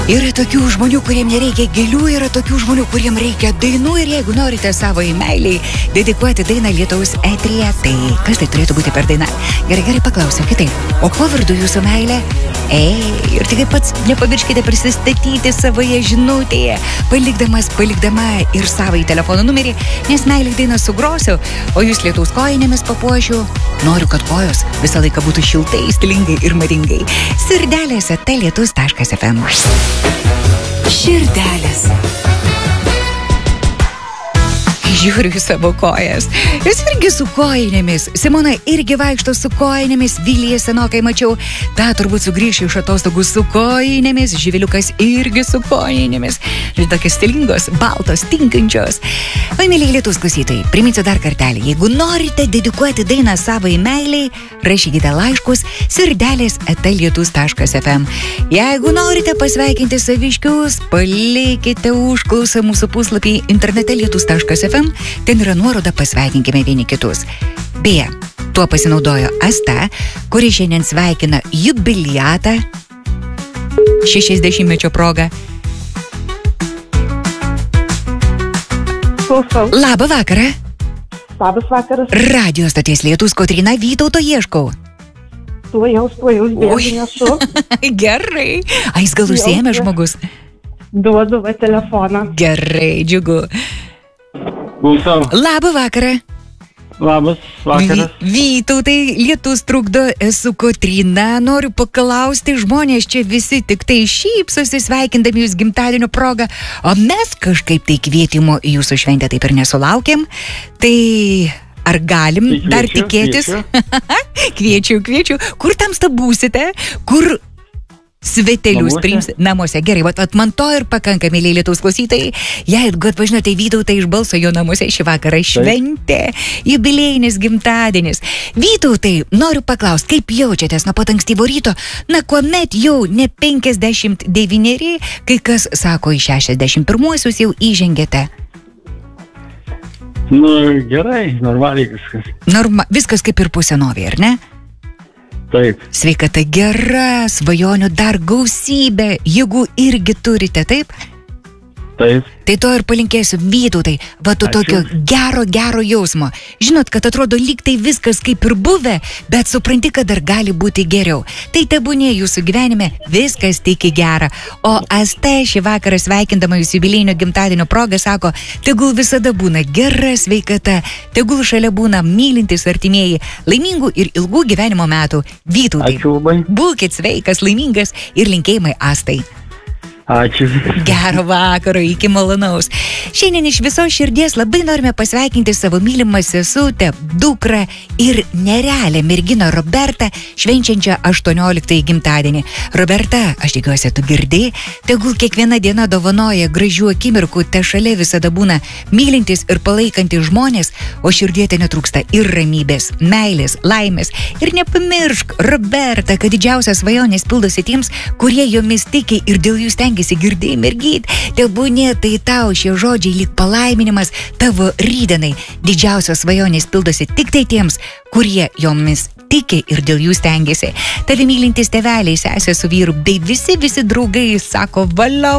Yra tokių žmonių, kuriem nereikia gėlių, yra tokių žmonių, kuriem reikia dainų ir jeigu norite savo meiliai dedikuoti dainą Lietaus eteryje, tai kas tai turėtų būti per daina? Gerai, paklausiu kitaip. O kuo vardu jūsų meilė? Ir tik pats nepamirškite prisistatyti savoje žinutėje, palikdama ir savąjį telefono numerį, nes meiliai dainą sugrosiu, o jūs Lietaus kojinėmis papuošiu. Noriu, kad kojos visą laiką būtų šiltai, stilingai ir madingai. Sirdelės @lietus.fm. Širdelės. Žiūriu į savo kojas. Jis irgi su kojinėmis. Simona irgi vaikšto su kojinėmis. Vilija senokai mačiau. Ta turbūt sugrįš iš atostogų su kojinėmis. Živiliukas irgi su kojinėmis. Ir tokios stilingos, baltos, tinkančios. O mėlyje Lietaus klausytojai, priminsiu dar kartelį. Jeigu norite dedikuoti dainą savai meiliai, rašykite laiškus sirdelės@lietus.fm. Jeigu norite pasveikinti saviškius, palikite užklausą mūsų puslapį internete lietus.fm. Ten yra nuoroda pasveikinkime vieni kitus. Beje, tuo pasinaudojo Asta, kuri šiandien sveikina jubiliatą 60-mečio proga. Klausau. Labą vakarą. Labas vakaras. Radio stoties Lietus, Kotryna Vytauto ieškau. Tuojaus bėgu nesu. Gerai. A, jis gal užsiėmė žmogus? Duodu telefoną. Gerai, džiugu. Klausau. Labą vakarą. Labas vakaras. Vytautai, Lietus trukdo, esu Kotryna. Noriu paklausti, žmonės čia visi tik tai šypsosi sveikindami jūs gimtadienio progą, o mes kažkaip tai kvietimo į jūsų šventę taip ir nesulaukėm. Tai ar galim dar tikėtis? Kviečiu. Kur tamsta būsite? Kur svetelius priims namuose? Gerai, vat man to ir pakanka, mėlyje Lietaus klausytojai. Jeigu atpažinote Vytautą iš balso, jo namuose šį vakarą šventė, jubiliejinis gimtadienis. Vytautai, noriu paklausti, kaip jaučiatės nuo pat ankstyvo ryto, na kuomet jau ne 59, kai kas sako į 61-uosius jau įžengėte? Nu, gerai, normaliai viskas. Viskas kaip ir pusenovė, ar ne? Taip. Sveikata gera, svajonių dar gausybė, jeigu irgi turite, taip? Taip. Tai to ir palinkėsiu, Vytautai, va tu tokio gero jausmo. Žinot, kad atrodo lyg tai viskas kaip ir buvę, bet supranti, kad dar gali būti geriau. Tai tebūnie jūsų gyvenime viskas tik į gerą. O Asta šį vakarą sveikindama jūsų jubiliejinio gimtadienio progą sako, tegul visada būna gera sveikata, tegul šalia būna mylintys artimieji, laimingų ir ilgų gyvenimo metų. Vytautai, būkit sveikas, laimingas ir linkėjimai Astai. Ačiū. Gero vakaro, iki malonaus. Šiandien iš visos širdies labai norime pasveikinti savo mylimą sesutę, dukrą ir nerealią merginą Robertą, švenčiančią 18-ąjį gimtadienį. Roberta, aš tikiuosi, tu girdi, tegul kiekviena diena dovanoja gražių akimirkų, te šalia visada būna mylintis ir palaikantis žmonės, o širdiete netrūksta ir ramybės, meilės, laimės. Ir nepamiršk, Roberta, kad didžiausias svajonės pildosi tiems, kurie jomis tiki ir dėl jų stengiasi. Girdėjai, mergyt, tebūnie tai tau šie žodžiai lyg palaiminimas tavo rytdienai. Didžiausios svajonės pildosi tik tai tiems, kurie jomis tiki ir dėl jų stengiasi. Tavi mylintys tėveliai, sesė su vyru, bei visi draugai sako valio.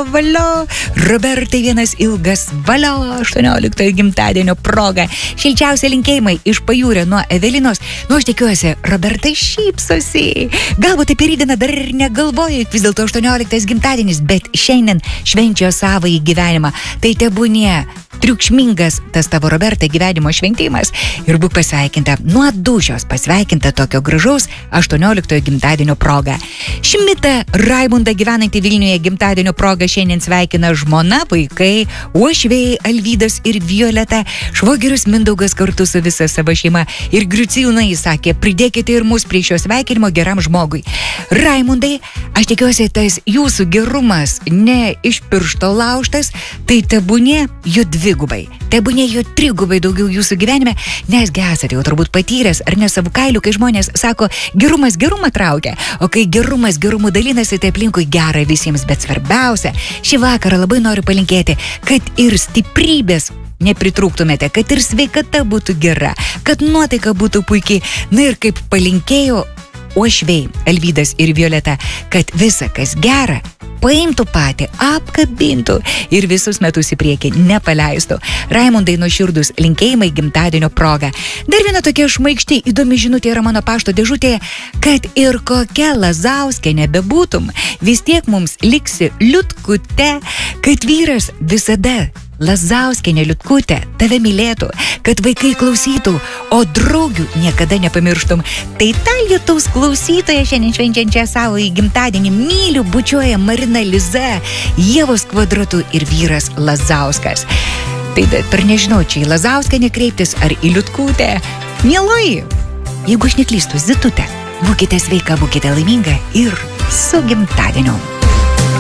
Robertai vienas ilgas valio 18-ojo gimtadienio proga. Šilčiausia linkėjimai iš Pajūrio nuo Evelinos. Nu, aš tikiuosi, Robertai šypsosi. Galbūt apie rytdieną dar ir negalvoju, vis dėlto 18-as gimtadienis, bet šiandien švenčia savąjį gyvenimą. Tai tebūnie triukšmingas tas tavo, Roberta, gyvenimo šventimas ir būk pasveikinta nuo dūšios, pasveikinta tokio gražaus 18-ojo gimtadienio proga. Šmitą Raimundą gyvenantį Vilniuje gimtadienio proga šiandien sveikina žmona, vaikai, uošviai Alvydas ir Violeta, švogerius Mindaugas kartu su visa savo šeima ir Griucijūnai sakė, pridėkite ir mus prie šio sveikinimo geram žmogui. Raimundai, aš tikiuosi, tas jūsų gerumas ne iš piršto laužtas, tai tebūnie jų dvigubai, tebūnie jų trigubai daugiau jūsų gyvenime, nesgi esate jau turbūt patyręs ar ne savo kailių, kai žmonės sako, gerumas gerumą traukia, o kai gerumas gerumu dalinasi, tai aplinkui gera visiems, bet svarbiausia, šį vakarą labai noriu palinkėti, kad ir stiprybės nepritrūktumėte, kad ir sveikata būtų gera, kad nuotaika būtų puikiai, na ir kaip palinkėjo uošviai Alvydas ir Violeta, kad visa, kas gera, paimtų patį, apkabintų ir visus metus į priekį nepaleistų. Raimundai, nuoširdūs linkėjimai gimtadienio proga. Dar viena tokia šmaikšti įdomi žinutė yra mano pašto dėžutėje, kad ir kokia Lazauskienė bebūtum, vis tiek mums liksi liutkute, kad vyras visada Lazauskienė liutkutė tave mylėtų, kad vaikai klausytų, o draugių niekada nepamirštum. Tai ta lietaus klausytoja šiandien švenčiančia savo į gimtadienį myliu, bučiuoja Marina Liza, Ievos Kvadratu ir vyras Lazauskas. Tai per nežinau, čia į Lazauskienę kreiptis ar į liutkutę. Mieloji, jeigu aš neklystu, Zitutė, būkite sveika, būkite laiminga ir su gimtadieniu.